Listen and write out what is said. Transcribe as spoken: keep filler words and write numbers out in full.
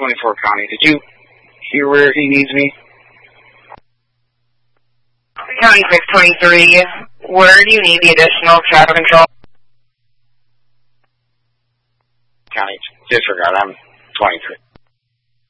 twenty-four County. Did you hear where he needs me? County six twenty-three, where do you need the additional traffic control? County, disregard, I'm twenty-three.